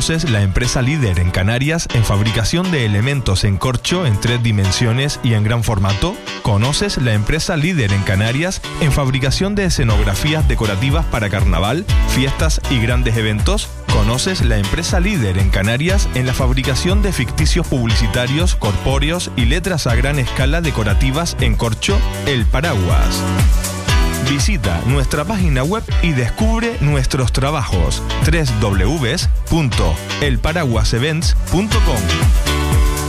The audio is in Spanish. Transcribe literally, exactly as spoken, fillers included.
¿Conoces la empresa líder en Canarias en fabricación de elementos en corcho en tres dimensiones y en gran formato? ¿Conoces la empresa líder en Canarias en fabricación de escenografías decorativas para carnaval, fiestas y grandes eventos? ¿Conoces la empresa líder en Canarias en la fabricación de ficticios publicitarios, corpóreos y letras a gran escala decorativas en corcho? El Paraguas. Visita nuestra página web y descubre nuestros trabajos. doble u doble u doble u punto el paraguas events punto com.